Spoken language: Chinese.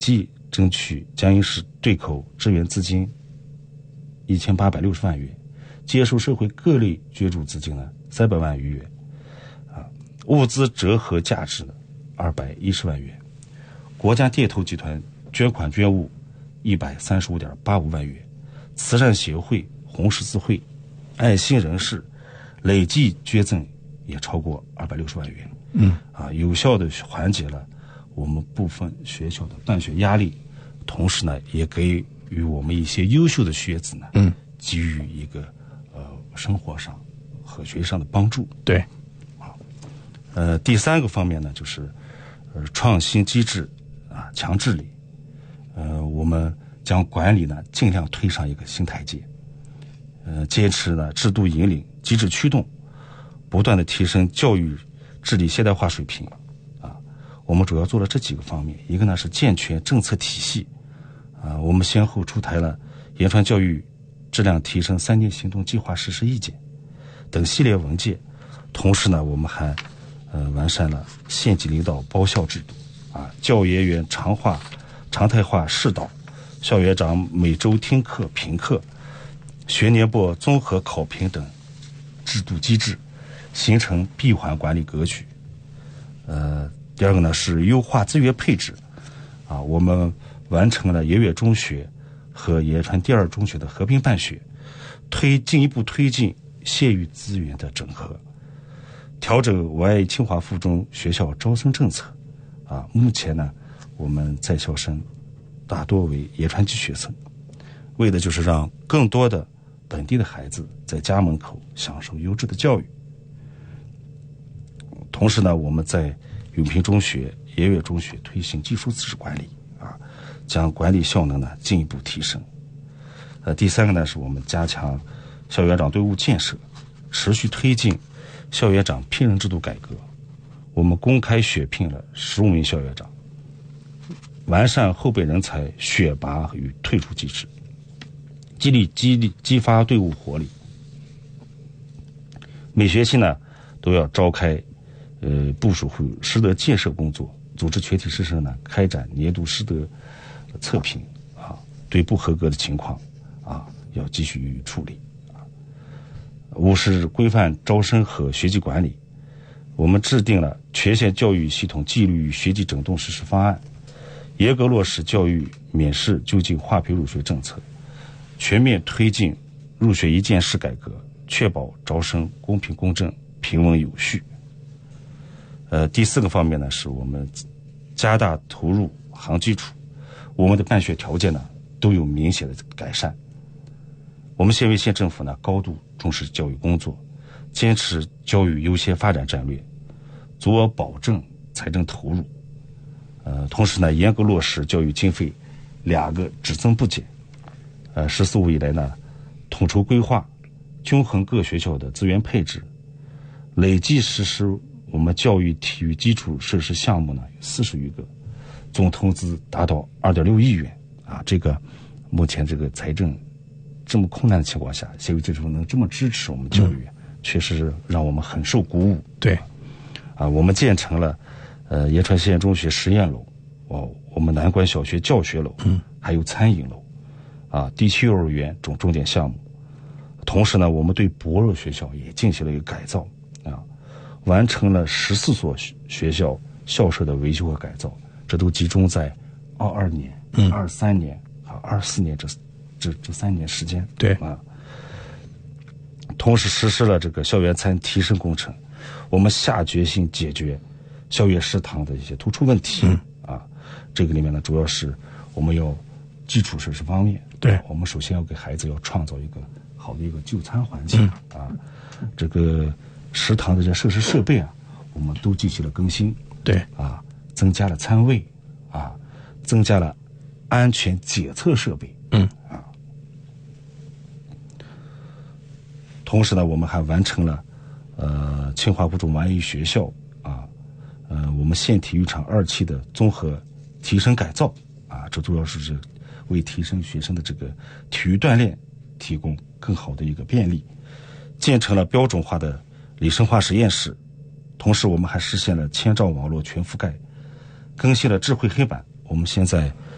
计争取江阴市对口支援资金1860万元，接受社会各类捐助资金呢300万余元，物资折合价值呢210万元。国家电投集团捐款捐物135.85万元，慈善协会、红十字会、爱心人士累计捐赠也超过260万元。有效的缓解了我们部分学校的办学压力，同时呢，也给予我们一些优秀的学子呢，给予一个生活上和学习上的帮助。 对， 第3个方面呢，就是创新机制强治理。我们将管理呢尽量推上一个新台阶，坚持呢制度引领、机制驱动，不断的提升教育治理现代化水平。我们主要做了这几个方面，一个呢是健全政策体系，我们先后出台了言传教育质量提升3年行动计划实施意见等系列文件，同时呢，我们还完善了县级领导包校制度，教研员常态化试导，校园长每周听课评课，学年部综合考评等制度机制，形成闭环管理格局。第2个呢是优化资源配置，我们完成了研岳中学和言传第2中学的合并办学，进一步推进县域资源的整合，调整我爱清华附中学校招生政策。目前呢，我们在校生大多为言传籍学生，为的就是让更多的本地的孩子在家门口享受优质的教育。同时呢，我们在永平中学、言岳中学推行技术自治管理，将管理效能呢进一步提升。第3个呢是我们加强校园长队伍建设，持续推进校园长聘任制度改革。我们公开选聘了15名校园长，完善后备人才选拔与退出机制，激发队伍活力。每学期呢都要召开部署会师德建设工作，组织全体师生呢开展年度师德测评，对不合格的情况要继续予以处理。务实规范招生和学籍管理，我们制定了全县教育系统纪律与学籍整顿实施方案，严格落实教育免试就近划培入学政策，全面推进入学一件事改革，确保招生公平公正、平稳有序。第4个方面呢，是我们加大投入行基础，我们的办学条件呢都有明显的改善。我们县委县政府呢高度重视教育工作，坚持教育优先发展战略，足额保证财政投入。同时呢，严格落实教育经费2个只增不减。“十四五”以来呢，统筹规划，均衡各学校的资源配置，累计实施我们教育体育基础设施项目呢有40余个，总投资达到2.6亿元。这个目前这个财政这么困难的情况下，县委政府能这么支持我们教育，确实让我们很受鼓舞。 对， 我们建成了言传县中学实验楼，我们南关小学教学楼，还有餐饮楼，地区幼儿园重点项目。同时呢，我们对薄弱学校也进行了一个改造，完成了14所学校校舍的维修和改造，这都集中在22年、23年和24年这3年时间。 对， 同时实施了这个校园餐提升工程，我们下决心解决校园食堂的一些突出问题。这个里面呢，主要是我们要基础设施方面， 对， 我们首先要给孩子要创造一个好的一个就餐环境。这个食堂的这设施设备我们都进行了更新。 对， 增加了餐位，增加了安全检测设备。同时呢，我们还完成了清华附中完艺学校我们县体育场2期的综合提升改造这主要是为提升学生的这个体育锻炼提供更好的一个便利，建成了标准化的理生化实验室。同时我们还实现了千兆网络全覆盖，更新了智慧黑板。我们现在